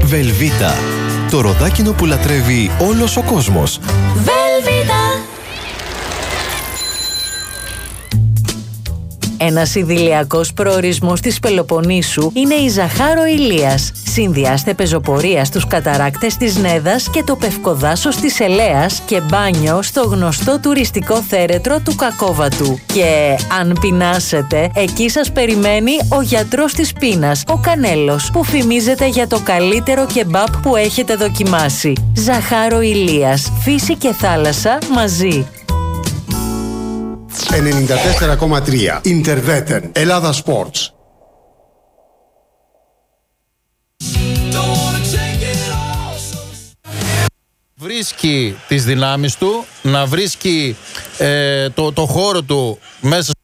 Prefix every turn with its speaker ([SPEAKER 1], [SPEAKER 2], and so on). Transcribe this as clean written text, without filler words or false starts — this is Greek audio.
[SPEAKER 1] Βελβίτα. Το ροδάκινο που λατρεύει όλος ο κόσμος.
[SPEAKER 2] Βελβίτα. Ένας ιδηλιακός προορισμός της Πελοποννήσου είναι η Ζαχάρο Ηλίας. Συνδυάστε πεζοπορία στους καταράκτες της Νέδας και το πευκοδάσος της Ελέας και μπάνιο στο γνωστό τουριστικό θέρετρο του Κακόβατου. Και αν πεινάσετε, εκεί σας περιμένει ο γιατρός της πείνας, ο Κανέλος, που φημίζεται για το καλύτερο κεμπάπ που έχετε δοκιμάσει. Ζαχάρο Ηλίας, φύση και θάλασσα μαζί.
[SPEAKER 3] 94,3 Ιντερβέτεν, Ελλάδα Sports.
[SPEAKER 4] Βρίσκει τις δυνάμεις του, να βρίσκει το χώρο του μέσα